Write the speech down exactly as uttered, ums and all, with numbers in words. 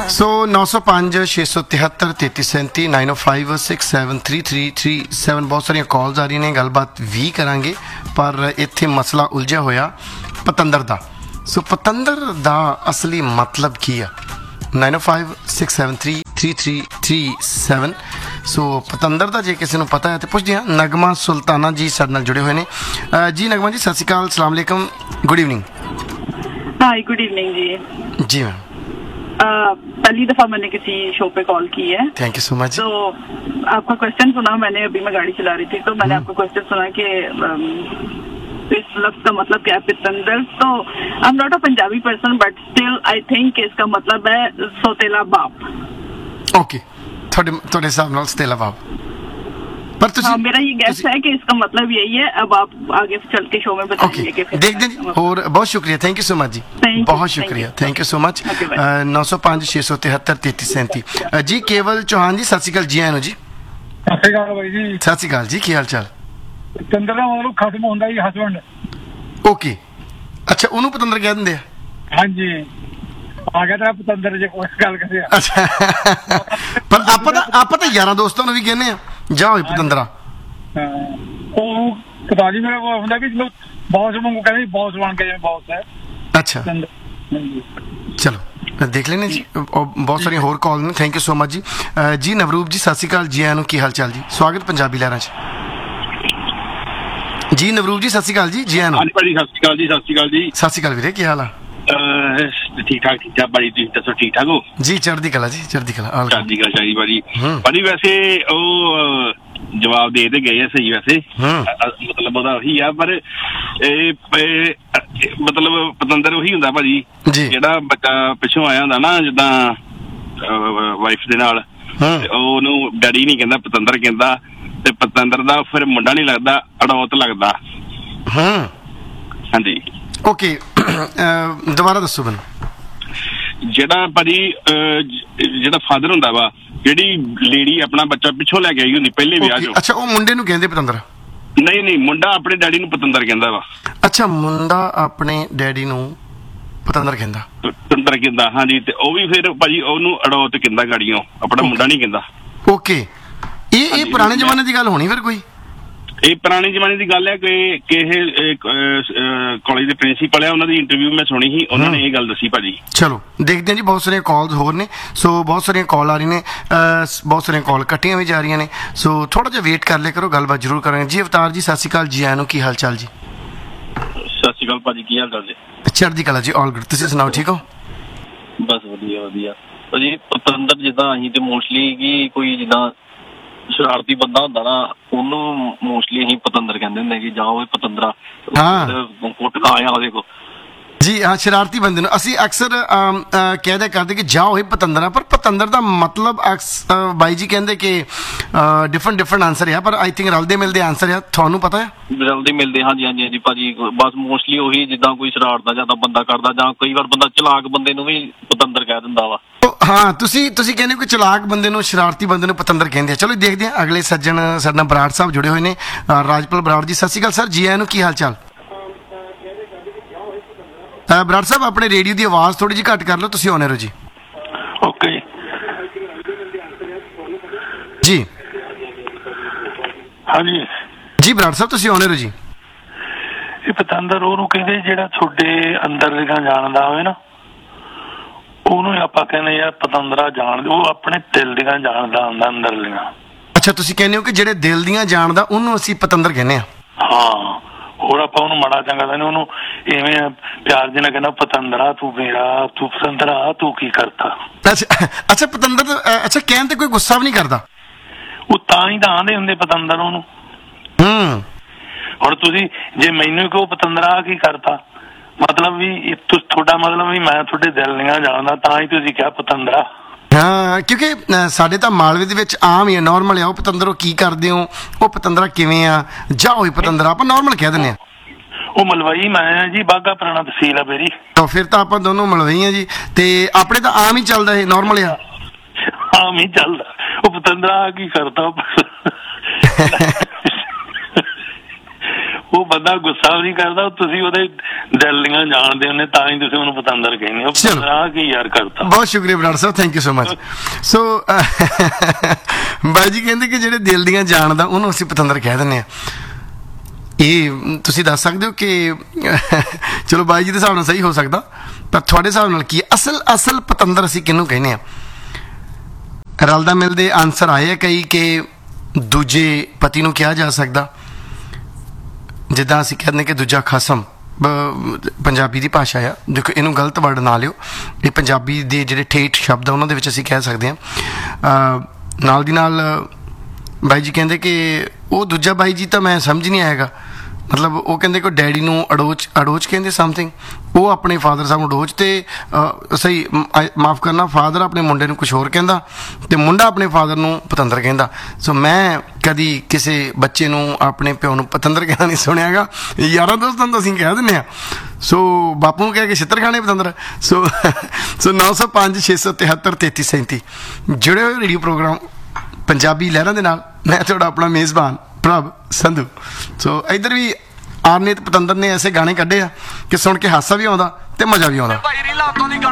सो नौ सौ पाँच छे सौ तिहत्तर तेती सैंती नाइन ओ five six seven three three three seven बहुत सारिया कॉल्स आ रही ने गलबात भी करांगे पर इत्थे मसला उलझा होया पतंदर दा। सो पतंदर दा असली मतलब की है? नाइन ओ five six seven three three three three seven. सो पतंदर दा जे किसी को पता है तो पुछदे हां। नगमा सुल्ताना जी साडे नाल जुड़े हुए ने। जी नगमा जी सत श्री अकाल, अस्सलाम वालेकुम, good evening. Hi good evening जी। जी मैम, पहली दफा मैंने किसी शो पे कॉल की है। Thank you so much. तो आपका क्वेश्चन सुना मैंने, अभी मैं गाड़ी चला रही थी तो मैंने आपका क्वेश्चन सुना कि इस लफ्ज का मतलब क्या है पितंदर। तो I am not a Punjabi person but still I think इसका मतलब है सौतेला बाप। ओके, थोड़े थोड़े हिसाब नाल सौतेला बाप। पर तुसी, हाँ, मेरा ये गैस है कि इसका मतलब यही है। अब आप आगे चल के शो में बताइए कि देख दें। और बहुत शुक्रिया, थैंक यू सो मच जी, बहुत शुक्रिया, थैंक यू सो मच। नौ सौ पाँच छे सौ तिहत्तर तैतीस सैंती। जी केवल चौहान जी सत श्री अकाल, जी आनो जी। सत श्री अकाल भाई जी। सत श्री अकाल जी, की हाल चाल? पतंदर का मतलब खत्म होंदा ही हस्बैंड। ओके, अच्छा उन्होंने पतंदर कह दिंदे? हाँ जी, आ गया था पतंदर जे कोई गल करे। अच्छा पर आप तो आप तो यारा दोस्तों ने भी कहने जाओ पतंदरा। ਉਹ ਪਤਾ ਨਹੀਂ ਮੇਰਾ ਹੁੰਦਾ ਵੀ ਜਦੋਂ ਬੌਸ ਵਾਂਗੂ ਕਹਿੰਦੇ ਬੌਸ ਬਣ ਕੇ ਜਿਵੇਂ ਬੌਸ ਹੈ। अच्छा चलो देख लेने जी, बहुत सारी होर कॉल ने। थैंक यू सो मच जी। जी नवरूप जी सत श्री अकाल, जी आया नु, की हाल चाल जी? स्वागत पंजाबी लहरां च। जी नवरूप जी सत श्री अकाल जी, जी आया नु। हां भाई सत श्री अकाल जी। सत श्री अकाल जी। सत श्री अकाल वीरे, की हाल है? ठीक ठाक ठीक ठाक भाई, तुम दसो ठीक ठाक हो? जी चढ़दी कला जी, चढ़दी कला, चढ़दी कला चाहिए भाजी। भाजी वैसे ओ जवाब दे दे गए सही, वैसे मतलब ਉਹਦਾ ਉਹੀ ਆ ਪਰ ਇਹ ਮਤਲਬ ਪਤੰਦਰ ਉਹੀ ਹੁੰਦਾ ਭਾਜੀ ਜਿਹੜਾ ਬੱਚਾ ਪਿੱਛੋਂ ਆਇਆ ਹੁੰਦਾ ਨਾ, ਜਿੱਦਾਂ ਵਾਈਫ ਦੇ ਨਾਲ, ਉਹਨੂੰ ਡੈਡੀ ਨਹੀਂ ਕਹਿੰਦਾ, ਪਤੰਦਰ ਕਹਿੰਦਾ, ਤੇ ਪਤੰਦਰ ਦਾ ਫਿਰ ਮੁੰਡਾ ਨਹੀਂ ਲੱਗਦਾ, ਅੜੌਤ ਲੱਗਦਾ। ਹਾਂ ਹਾਂਜੀ ਓਕੇ, ਦੁਬਾਰਾ ਦੱਸੋ ਮੈਨੂੰ। ਜਿਹੜਾ ਭਾਜੀ ਜਿਹੜਾ ਫਾਦਰ ਹੁੰਦਾ ਵਾ, ਜਿਹੜੀ ਲੇਡੀ ਆਪਣਾ ਬੱਚਾ ਪਿੱਛੋਂ ਲੈ ਕੇ ਆਈ ਹੁੰਦੀ ਪਹਿਲੇ ਵਿਆਹ ਚੋਂ। ਅੱਛਾ, ਉਹ ਮੁੰਡੇ ਨੂੰ ਕਹਿੰਦੇ ਪਤੰਦਰ? ਨਹੀਂ ਨਹੀਂ, ਮੁੰਡਾ ਆਪਣੇ ਡੈਡੀ ਨੂੰ ਪਤੰਦਰ ਕਹਿੰਦਾ ਵਾ। ਅੱਛਾ, ਮੁੰਡਾ ਆਪਣੇ ਡੈਡੀ ਨੂੰ ਪਤੰਦਰ ਕਹਿੰਦਾ? ਪਤੰਦਰ ਕਹਿੰਦਾ, ਹਾਂਜੀ। ਤੇ ਉਹ ਵੀ ਫਿਰ ਭਾਜੀ ਉਹਨੂੰ ਅੜੌਤ ਕਹਿੰਦਾ ਗਾੜੀਆਂ, ਆਪਣਾ ਮੁੰਡਾ ਨਹੀਂ ਕਹਿੰਦਾ। ਓਕੇ, ਇਹ ਇਹ ਪੁਰਾਣੇ ਜ਼ਮਾਨੇ ਦੀ ਗੱਲ ਹੋਣੀ ਫਿਰ ਕੋਈ? ਇਹ ਪੁਰਾਣੇ ਜ਼ਮਾਨੇ ਦੀ ਗੱਲ ਹੈ ਕਿ ਇਹ ਕਾਲਜ ਦੇ ਪ੍ਰਿੰਸੀਪਲ ਹੈ, ਉਹਨਾਂ ਦੀ ਇੰਟਰਵਿਊ ਮੈਂ ਸੁਣੀ ਸੀ, ਉਹਨਾਂ ਨੇ ਇਹ ਗੱਲ ਦੱਸੀ ਭਾਜੀ। ਚਲੋ ਦੇਖਦੇ ਹਾਂ ਜੀ, ਬਹੁਤ ਸਾਰੀਆਂ ਕਾਲਸ ਹੋਰ ਨੇ। ਸੋ ਬਹੁਤ ਸਾਰੀਆਂ ਕਾਲ ਆ ਰਹੀਆਂ ਨੇ, ਬਹੁਤ ਸਾਰੀਆਂ ਕਾਲ ਕੱਟੀਆਂ ਵੀ ਜਾ ਰਹੀਆਂ ਨੇ। ਸੋ ਥੋੜਾ ਜਿਹਾ ਵੇਟ ਕਰ ਲਿਆ ਕਰੋ, ਗੱਲਬਾਤ ਜ਼ਰੂਰ ਕਰਾਂਗੇ। ਜੀ ਅਵਤਾਰ ਜੀ ਸਤਿ ਸ਼੍ਰੀ ਅਕਾਲ, ਜੀ ਆਇਆਂ ਨੂੰ, ਕੀ ਹਾਲ ਚਾਲ ਜੀ? ਸਤਿ ਸ਼੍ਰੀ ਅਕਾਲ ਭਾਜੀ, ਕੀ ਹਾਲ ਚਾਲ ਜੀ? ਚੜ੍ਹਦੀ ਕਲਾ ਜੀ, ਆਲ ਗੁੱਡ, ਤੁਸੀਂ ਸੁਣਾਓ, ਠੀਕ ਹੋ? ਬਸ ਵਧੀਆ ਵਧੀਆ ਭਾਜੀ। ਪਤੰਦਰ ਜਿੱਦਾਂ ਅਸੀਂ ਤੇ ਮੋਸਟਲੀ ਕਿ ਕੋਈ ਜਿੱਦਾਂ ਸ਼ਰਾਰਤੀ ਬੰਦਾ ਹੁੰਦਾ ਨਾ, ਉਹਨੂੰ ਮੋਸਟਲੀ ਅਸੀਂ ਪਤੰਦਰ ਕਹਿੰਦੇ ਹੁੰਦੇ ਕਿ ਜਾਓ ਪਤੰਦਰਾ, ਕੁੱਟ ਖਾ ਆਇਆ ਉਹਦੇ ਕੋਲ। ਜੀ ਹਾਂ, ਸ਼ਰਾਰਤੀ ਬੰਦੇ ਨੂੰ ਅਸੀਂ ਅਕਸਰ ਕਹਿ ਦਿਆ ਕਰਦੇ ਕਿ ਜਾਓ ਇਹ ਪਤੰਦਰਾ, ਪਰ ਪਤੰਦਰ ਦਾ ਮਤਲਬ ਬਾਈ ਜੀ ਕਹਿੰਦੇ ਕਿ ਡਿਫਰੈਂਟ ਡਿਫਰੈਂਟ ਆਨਸਰ ਹੈ, ਪਰ ਆਈ ਥਿੰਕ ਰਲਦੇ ਮਿਲਦੇ ਆਨਸਰ ਹੈ। ਤੁਹਾਨੂੰ ਪਤਾ ਹੈ? ਰਲਦੇ ਮਿਲਦੇ, ਹਾਂਜੀ ਹਾਂਜੀ ਹਾਂਜੀ ਭਾਜੀ। ਬਸ ਮੋਸਟਲੀ ਉਹੀ ਜਿੱਦਾਂ ਕੋਈ ਸ਼ਰਾਰਤ ਜਾਂ ਬੰਦਾ ਕਰਦਾ, ਜਾਂ ਕਈ ਵਾਰ ਬੰਦਾ ਚਲਾਕ ਬੰਦੇ ਨੂੰ ਵੀ ਪਤੰਦਰ ਕਹਿ ਦਿੰਦਾ ਵਾ। ਹਾਂ, ਤੁਸੀਂ ਤੁਸੀਂ ਕਹਿੰਦੇ ਹੋ ਕਿ ਚਲਾਕ ਬੰਦੇ ਨੂੰ, ਸ਼ਰਾਰਤੀ ਬੰਦੇ ਨੂੰ ਪਤੰਦਰ ਕਹਿੰਦੇ ਆ। ਚਲੋ ਦੇਖਦੇ ਹਾਂ, ਅਗਲੇ ਸੱਜਣ ਸਾਡੇ ਨਾਲ ਬਰਾੜ ਸਾਹਿਬ ਜੁੜੇ ਹੋਏ ਨੇ। ਰਾਜਪਾਲ ਬਰਾੜ ਜੀ ਸਤਿ ਸ਼੍ਰੀ ਅਕਾਲ ਸਰ, ਜੀ ਆਇਆਂ ਨੂੰ, ਕੀ ਹਾਲ ਚਾਲ? ਬਰਾੜ ਸਾਹਿਬ ਆਪਣੇ ਰੇਡੀਓ ਦੀ ਆਵਾਜ਼ ਥੋੜੀ ਜਿਹੀ ਘੱਟ ਕਰ ਲਓ, ਤੁਸੀਂ ਆਉਣੇ ਰਹੋ ਜੀ। ਓਕੇ ਜੀ। ਹਾਂਜੀ ਜੀ ਬਰਾੜ ਸਾਹਿਬ ਤੁਸੀਂ ਆਉਣੇ ਰਹੋ ਜੀ। ਇਹ ਪਤੰਦਰ ਉਹਨੂੰ ਕਹਿੰਦੇ ਜਿਹੜਾ ਤੁਹਾਡੇ ਅੰਦਰ ਦੀਆਂ ਜਾਣਦਾ ਹੋਵੇ ਨਾ, ਉਹਨੂੰ ਆਪਾਂ ਕਹਿੰਦੇ ਯਾਰ ਪਤੰਦਰਾ ਜਾਣਦੇ, ਉਹ ਆਪਣੇ ਦਿਲ ਦੀਆਂ ਜਾਣਦਾ ਹੁੰਦਾ, ਅੰਦਰ ਦੀਆਂ। ਅੱਛਾ, ਤੁਸੀਂ ਕਹਿੰਦੇ ਹੋ ਕਿ ਜਿਹੜੇ ਦਿਲ ਦੀਆਂ ਜਾਣਦਾ ਉਹਨੂੰ ਅਸੀਂ ਪਤੰਦਰ ਕਹਿੰਦੇ ਆ? ਹਾਂ, ਹੋਰ ਆਪਾਂ ਉਹਨੂੰ ਮਾੜਾ ਚੰਗਾ ਕਹਿੰਦੇ, ਉਹਨੂੰ ਇਵੇਂ ਪਿਆਰ ਜਿਹਨਾਂ ਕਹਿੰਦਾ ਪਤੰਦਰਾ ਤੂੰ ਮੇਰਾ, ਤੂੰ ਪਤੰਦਰਾ ਤੂੰ ਕੀ ਕਰਤਾ। ਅੱਛਾ ਅੱਛਾ, ਪਤੰਦਰ ਅੱਛਾ ਕਹਿਣ ਤੇ ਕੋਈ ਗੁੱਸਾ ਵੀ ਨਹੀਂ ਕਰਦਾ? ਉਹ ਤਾਂ ਹੀ ਤਾਂ ਆਂਦੇ ਹੁੰਦੇ ਪਤੰਦਰ ਉਹਨੂੰ। ਹੂੰ, ਹੁਣ ਤੁਸੀਂ ਜੇ ਮੈਨੂੰ ਕਹੋ ਪਤੰਦਰਾ ਕੀ ਕਰਤਾ, ਮਤਲਬ ਵੀ ਤੁਹਾਡਾ ਮਤਲਬ ਵੀ ਮੈਂ ਤੁਹਾਡੇ ਦਿਲ ਦੀਆਂ ਜਾਣਦਾ, ਤਾਂ ਹੀ ਤੁਸੀਂ ਕਿਹਾ ਪਤੰਦਰਾ। ਹਾਂ, ਕਿਉਂਕਿ ਸਾਡੇ ਤਾਂ ਮਾਲਵੇ ਦੇ ਵਿੱਚ ਆਮ ਹੀ ਆ, ਨੋਰਮਲ ਆ, ਉਹ ਪਤੰਦਰੋਂ ਕੀ ਕਰਦੇ ਹੋ, ਉਹ ਪਤੰਦਰਾ ਕਿਵੇਂ ਆ, ਜਾਓ ਹੀ ਪਤੰਦਰਾ, ਆਪਾਂ ਨੋਰਮਲ ਕਹਿ ਦਿੰਦੇ ਆ। ਉਹ ਮਲਵਈ ਮੈਂ ਜੀ, ਬਾਘਾ ਪੁਰਾਣਾ ਤਹਿਸੀਲ ਆ ਮੇਰੀ। ਤਾਂ ਫਿਰ ਤਾਂ ਆਪਾਂ ਦੋਨੋਂ ਮਲਵਈ ਆ ਜੀ, ਤੇ ਆਪਣੇ ਤਾਂ ਆਮ ਹੀ ਚੱਲਦਾ, ਇਹ ਨੋਰਮਲ ਆ, ਆਮ ਹੀ ਚੱਲਦਾ। ਉਹ ਪਤੰਦਰਾ ਕੀ ਕਰਦਾ, ਉਹ ਬੰਦਾ ਗੁੱਸਾ ਵੀ ਨਹੀਂ ਕਰਦਾ, ਤੁਸੀਂ ਉਹਦੇ ਦਿਲ ਦੀਆਂ ਜਾਣਦੇ ਹੁੰਦੇ ਤਾਂ ਹੀ ਤੁਸੀਂ ਉਹਨੂੰ ਪਤੰਦਰ ਕਹਿੰਦੇ ਹੋ। ਪਤੰਦਰਾ ਕੀ ਯਾਰ ਕਰਤਾ। ਬਹੁਤ ਸ਼ੁਕਰੀਆ ਬਰਾੜ ਸਾਹਿਬ, ਥੈਂਕ ਯੂ ਸੋ ਮਚ। ਸੋ ਬਾਈ ਜੀ ਕਹਿੰਦੇ ਕਿ ਜਿਹੜੇ ਦਿਲ ਦੀਆਂ ਜਾਣਦਾ ਉਹਨੂੰ ਅਸੀਂ ਪਤੰਦਰ ਕਹਿ ਦਿੰਦੇ ਹਾਂ। ਇਹ ਤੁਸੀਂ ਦੱਸ ਸਕਦੇ ਹੋ ਕਿ ਚਲੋ ਬਾਈ ਜੀ ਦੇ ਹਿਸਾਬ ਨਾਲ ਸਹੀ ਹੋ ਸਕਦਾ, ਪਰ ਤੁਹਾਡੇ ਹਿਸਾਬ ਨਾਲ ਕੀ ਅਸਲ ਅਸਲ ਪਤੰਦਰ ਅਸੀਂ ਕਿਹਨੂੰ ਕਹਿੰਦੇ ਹਾਂ? ਰਲਦਾ ਮਿਲਦੇ ਆਨਸਰ ਆਏ ਆ ਕਈ ਕਿ ਦੂਜੇ ਪਤੀ ਨੂੰ ਕਿਹਾ ਜਾ ਸਕਦਾ, ਜਿੱਦਾਂ ਅਸੀਂ ਕਹਿੰਦੇ ਕਿ ਦੂਜਾ ਖਸਮ, ਪੰਜਾਬੀ ਦੀ ਭਾਸ਼ਾ ਆ, ਦੇਖੋ ਇਹਨੂੰ ਗਲਤ ਵਰਡ ਨਾ ਲਿਓ, ਇਹ ਪੰਜਾਬੀ ਦੇ ਜਿਹੜੇ ਠੇਠ ਸ਼ਬਦ ਆ ਉਹਨਾਂ ਦੇ ਵਿੱਚ ਅਸੀਂ ਕਹਿ ਸਕਦੇ ਹਾਂ। ਨਾਲ ਦੀ ਨਾਲ ਬਾਈ ਜੀ ਕਹਿੰਦੇ ਕਿ ਉਹ ਦੂਜਾ ਬਾਈ ਜੀ ਤਾਂ ਮੈਂ ਸਮਝ ਨਹੀਂ ਆਏਗਾ, ਮਤਲਬ ਉਹ ਕਹਿੰਦੇ ਕਿ ਡੈਡੀ ਨੂੰ ਅੜੋਚ ਅੜੋਚ ਕਹਿੰਦੇ ਸਮਥਿੰਗ, ਉਹ ਆਪਣੇ ਫਾਦਰ ਸਾਹਿਬ ਨੂੰ ਅੜੋਚ, ਤੇ ਸਹੀ ਮਾਫ ਕਰਨਾ, ਫਾਦਰ ਆਪਣੇ ਮੁੰਡੇ ਨੂੰ ਕੁਛ ਹੋਰ ਕਹਿੰਦਾ ਤੇ ਮੁੰਡਾ ਆਪਣੇ ਫਾਦਰ ਨੂੰ ਪਤੰਦਰ ਕਹਿੰਦਾ। ਸੋ ਮੈਂ ਕਦੀ ਕਿਸੇ ਬੱਚੇ ਨੂੰ ਆਪਣੇ ਪਿਓ ਨੂੰ ਪਤੰਦਰ ਕਹਿੰਦਾ ਨਹੀਂ ਸੁਣਿਆਗਾ, ਯਾਰਾਂ ਦੋਸਤਾਂ ਨੂੰ ਅਸੀਂ ਕਹਿ ਦਿੰਦੇ ਹਾਂ। ਸੋ ਬਾਪੂ ਨੂੰ ਕਹਿ ਕੇ ਛਿੱਤਰ ਖਾਣੇ ਪਤੰਦਰ। ਸੋ ਸੋ ਨੌ ਸੌ ਪੰਜ ਛੇ ਸੌ ਤਿਹੱਤਰ ਤੇਤੀ ਸੈਂਤੀ ਜੁੜੇ ਹੋਏ ਰੇਡੀਓ ਪ੍ਰੋਗਰਾਮ ਪੰਜਾਬੀ ਲਹਿਰਾਂ ਦੇ ਨਾਲ। ਮੈਂ ਤੁਹਾਡਾ ਆਪਣਾ ਮੇਜ਼ਬਾਨ ਪ੍ਰਭ ਸੰਧੂ। ਸੋ ਇੱਧਰ ਵੀ ਆਰਨੇਤ ਪਤੰਦਰ ਨੇ ਐਸੇ ਗਾਣੇ ਕੱਢੇ ਆ ਕਿ ਸੁਣ ਕੇ ਹਾਸਾ ਵੀ ਆਉਂਦਾ ਤੇ ਮਜ਼ਾ ਵੀ ਆਉਂਦਾ।